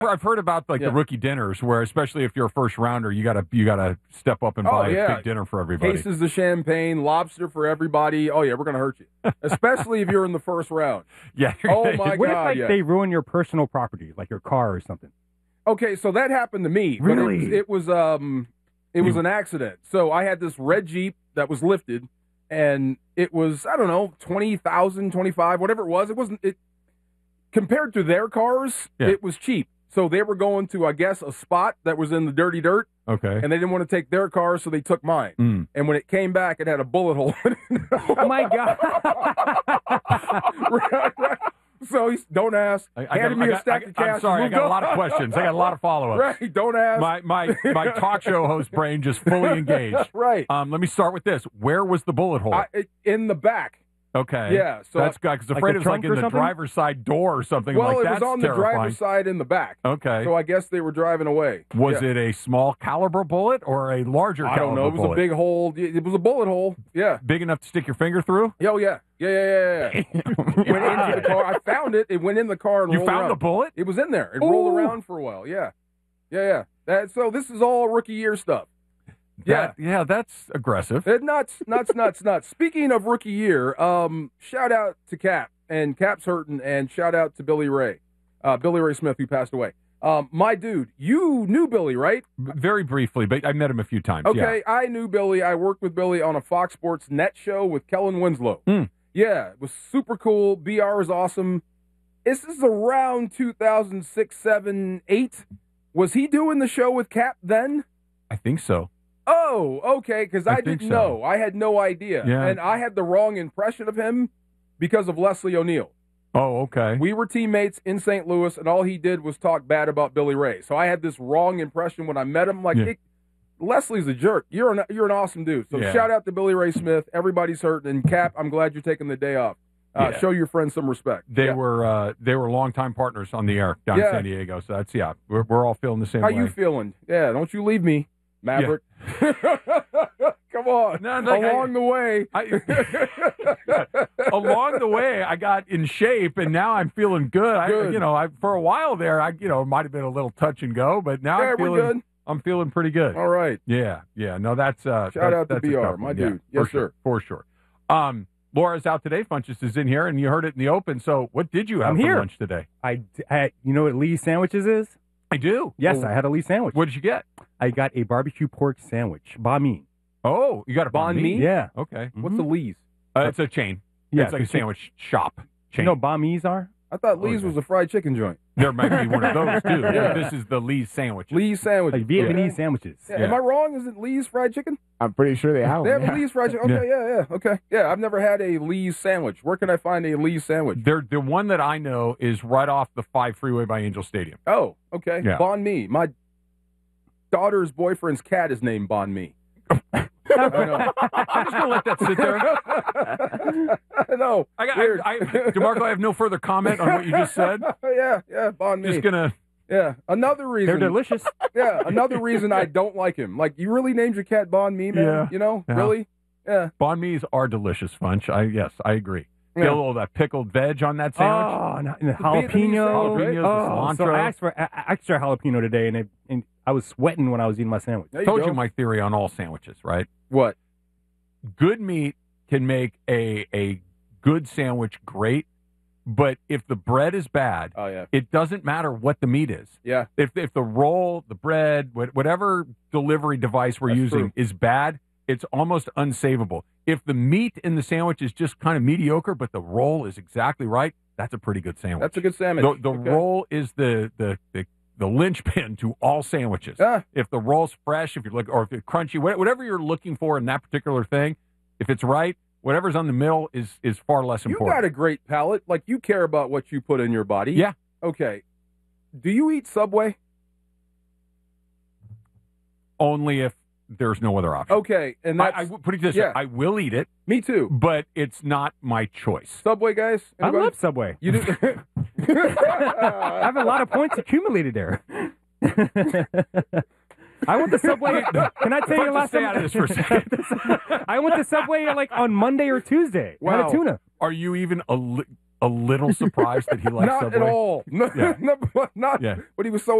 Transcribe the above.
I've heard about like the rookie dinners where, especially if you're a first rounder, you gotta step up and buy a big dinner for everybody. Cases of champagne, lobster for everybody. Oh yeah, we're gonna hurt you, especially if you're in the first round. Yeah. Oh my What God. if they ruin your personal property, like your car or something? Okay, so that happened to me. Really? But it was an accident. So I had this red Jeep that was lifted, and it was, I don't know, 20,000, 25, whatever it was. It wasn't it compared to their cars. It was cheap. So they were going to, I guess, a spot that was in the dirty dirt. Okay. And they didn't want to take their car, so they took mine. Mm. And when it came back, it had a bullet hole in it. Oh my God! right. So he's, don't ask. Handed me a stack of cash. I'm sorry, I got a lot of questions. I got a lot of follow-ups. Right, don't ask. My talk show host brain just fully engaged. Right. Let me start with this. Where was the bullet hole? In the back. Okay. Yeah. So that's good, because afraid it was like in the driver's side door or something. Well, like it was on the driver's side in the back. Okay. So I guess they were driving away. Was it a small caliber bullet or a larger caliber bullet? I don't know. It was a big hole. It was a bullet hole. Yeah. Big enough to stick your finger through? Oh, yeah. Yeah. Went into the car. I found it. It went in the car and rolled around. You found the bullet? It was in there. It rolled around for a while. Yeah. So this is all rookie year stuff. Yeah, that's aggressive. Nuts. Speaking of rookie year, shout out to Cap, and Cap's hurting, and shout out to Billy Ray Smith, who passed away. My dude, you knew Billy, right? Very briefly, but I met him a few times. Okay, I knew Billy. I worked with Billy on a Fox Sports Net show with Kellen Winslow. Yeah, it was super cool. BR was awesome. This is around 2006, 7, 8. Was he doing the show with Cap then? I think so. Oh, okay, because I didn't know. I had no idea. Yeah. And I had the wrong impression of him because of Leslie O'Neal. Oh, okay. We were teammates in St. Louis, and all he did was talk bad about Billy Ray. So I had this wrong impression when I met him. Like, hey, Leslie's a jerk. You're an awesome dude. So shout out to Billy Ray Smith. Everybody's hurting. And Cap, I'm glad you're taking the day off. Show your friends some respect. They were longtime partners on the air down in San Diego. So that's we're all feeling the same way. How you feeling? Yeah, don't you leave me, Maverick. Come on. Along the way. Along the way, I got in shape, and now I'm feeling good. For a while there, it might have been a little touch and go, but now I'm feeling pretty good. All right. Yeah. No, that's shout out to BR, my dude. Yes, sir. For sure. Laura's out today. Funches is in here, and you heard it in the open. So, what did you have for lunch today? I you know what Lee's Sandwiches is? I do. Yes, I had a Lee sandwich. What did you get? I got a barbecue pork sandwich. Banh mi. Oh, you got a banh mi? Yeah. Okay. What's the Lee's? It's a chain. Yeah, it's like a sandwich shop chain. You know what banh mi's are? I thought Lee's was a fried chicken joint. There might be one of those, too. This is the Lee's sandwich. Lee's sandwich. Like Vietnamese sandwiches. Yeah. Am I wrong? Is it Lee's fried chicken? I'm pretty sure they have. They have Lee's fried chicken? Okay, okay. Yeah, I've never had a Lee's sandwich. Where can I find a Lee's sandwich? The one that I know is right off the 5 freeway by Angel Stadium. Oh, okay. Yeah. Banh mi. My daughter's boyfriend's cat is named Banh mi. I know. I'm just going to let that sit there. No. DeMarco, I have no further comment on what you just said. Yeah, Banh mi. Just going to... Yeah, another reason. They're delicious. Yeah, another reason I don't like him. Like, you really named your cat Banh mi, man? Yeah. You know? Yeah. Really? Yeah. Banh mi's are delicious, Funch. Yes, I agree. Get a little that pickled veg on that sandwich. Oh, and the jalapeno. Cilantro. So I asked for extra jalapeno today, and I was sweating when I was eating my sandwich. I told you my theory on all sandwiches, right? What? Good meat can make a good sandwich great, but if the bread is bad, it doesn't matter what the meat is. Yeah. If the roll, the bread, whatever delivery device we're using is bad, it's almost unsavable. If the meat in the sandwich is just kind of mediocre, but the roll is exactly right, that's a pretty good sandwich. That's a good sandwich. The roll is the linchpin to all sandwiches. Yeah. If the roll's fresh, if it's crunchy, whatever you're looking for in that particular thing, if it's right, whatever's on the middle is far less important. You got a great palate. Like, you care about what you put in your body. Yeah. Okay. Do you eat Subway? Only if there's no other option. Okay, and that's... I put it this way, I will eat it. Me too. But it's not my choice. Subway, guys? Anybody? I love Subway. You do? I have a lot of points accumulated there. I went to Subway. Can I tell you last time? Stay out of this for a second. I went to Subway like on Monday or Tuesday. Wow. I had a tuna. Are you even a little surprised that he liked Not Subway? at all. No, Yeah. not. Yeah. But he was so